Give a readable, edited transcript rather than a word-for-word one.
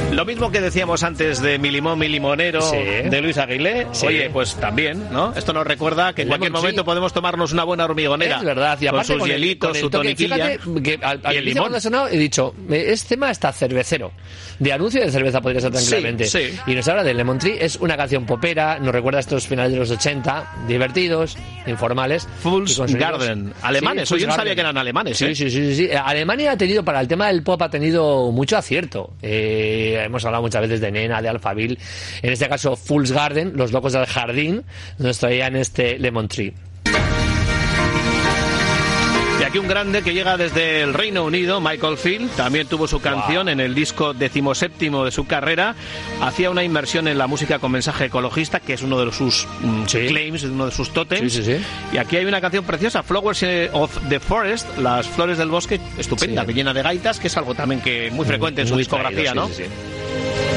Lo mismo que decíamos antes de Mi Limón, Mi Limonero, sí, de Luis Aguilé, sí, oye, pues también, ¿no? Esto nos recuerda que en cualquier momento podemos tomarnos una buena hormigonera. Es verdad, y aparte con sus hielitos, su toniquilla. Fíjate que al y el limón. Ha sonado, he dicho, este tema está cervecero. De anuncio de cerveza podría ser tranquilamente. Sí, sí. Y nos habla de Lemon Tree, es una canción popera, nos recuerda a estos finales de los 80, divertidos, informales. Fool's Garden, alemanes, yo no sabía que eran alemanes. Sí. Alemania ha tenido, para el tema del pop, ha tenido mucho acierto. Hemos hablado muchas veces de Nena, de Alphaville. En este caso, Fool's Garden, los locos del jardín, nos traían este Lemon Tree. Y aquí un grande que llega desde el Reino Unido, Michael Field, también tuvo su canción en el disco 17º de su carrera. Hacía una inversión en la música con mensaje ecologista, que es uno de sus claims, uno de sus tótems. Sí. Y aquí hay una canción preciosa, Flowers of the Forest, las flores del bosque, estupenda, llena de gaitas, que es algo también que muy frecuente en su discografía, ¿no? Sí.